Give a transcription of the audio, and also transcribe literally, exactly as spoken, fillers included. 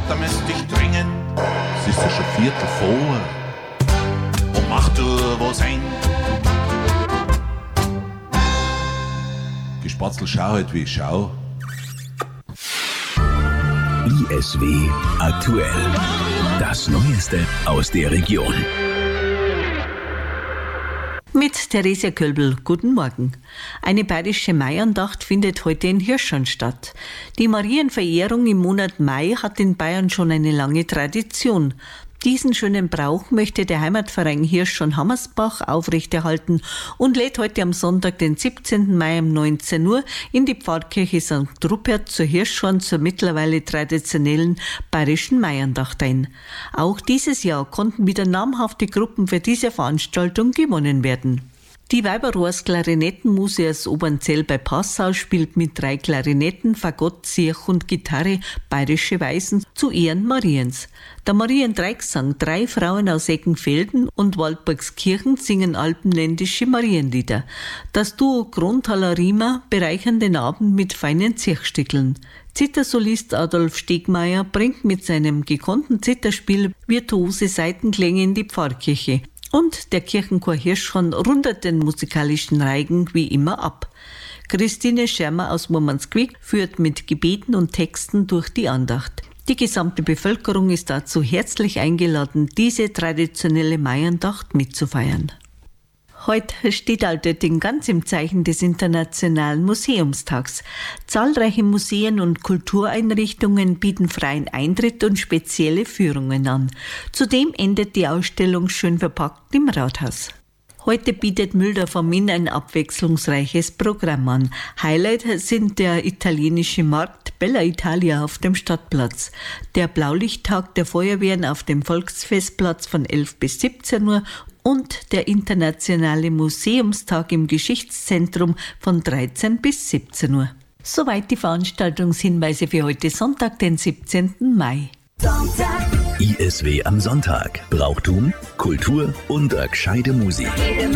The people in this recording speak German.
da müsst ich dringend. Es ist ja schon Viertel vor. Und mach du was ein. Gespatzel, schau halt, wie ich schau. I S W aktuell. Das Neueste aus der Region. Mit Theresia Kölbel, guten Morgen. Eine bayerische Maiandacht findet heute in Hirschhorn statt. Die Marienverehrung im Monat Mai hat in Bayern schon eine lange Tradition. Diesen schönen Brauch möchte der Heimatverein Hirschhorn-Hammersbach aufrechterhalten und lädt heute am Sonntag, den siebzehnten Mai um neunzehn Uhr in die Pfarrkirche Sankt Rupert zu Hirschhorn zur mittlerweile traditionellen bayerischen Maiandacht ein. Auch dieses Jahr konnten wieder namhafte Gruppen für diese Veranstaltung gewonnen werden. Die Weiberrohrs Klarinettenmuse aus Obernzell bei Passau spielt mit drei Klarinetten, Fagott, Zirch und Gitarre bayerische Weisen zu Ehren Mariens. Der Mariendreigesang, drei Frauen aus Eckenfelden und Waldburgskirchen singen alpenländische Marienlieder. Das Duo Grundhaller-Riemer bereichern den Abend mit feinen Zirchstückeln. Zittersolist Adolf Stegmeier bringt mit seinem gekonnten Zitterspiel virtuose Saitenklänge in die Pfarrkirche. Und der Kirchenchor Hirschhorn rundet den musikalischen Reigen wie immer ab. Christine Schermer aus Murmansquick führt mit Gebeten und Texten durch die Andacht. Die gesamte Bevölkerung ist dazu herzlich eingeladen, diese traditionelle Maiandacht mitzufeiern. Heute steht Altötting ganz im Zeichen des Internationalen Museumstags. Zahlreiche Museen und Kultureinrichtungen bieten freien Eintritt und spezielle Führungen an. Zudem endet die Ausstellung schön verpackt im Rathaus. Heute bietet Mülder vom Inn ein abwechslungsreiches Programm an. Highlight sind der italienische Markt Bella Italia auf dem Stadtplatz, der Blaulichttag der Feuerwehren auf dem Volksfestplatz von elf bis siebzehn Uhr und der internationale Museumstag im Geschichtszentrum von dreizehn bis siebzehn Uhr. Soweit die Veranstaltungshinweise für heute Sonntag, den siebzehnten Mai. I S W am Sonntag. Brauchtum, Kultur und eine gescheite Musik.